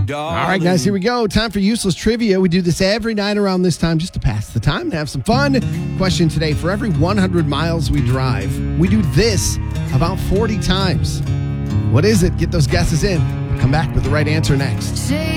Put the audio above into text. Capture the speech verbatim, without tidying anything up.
All right, guys, here we go. Time for useless trivia. We do this every night around this time just to pass the time and have some fun. Question today: for every one hundred miles we drive, we do this about forty times. What is it? Get those guesses in. Come back with the right answer next.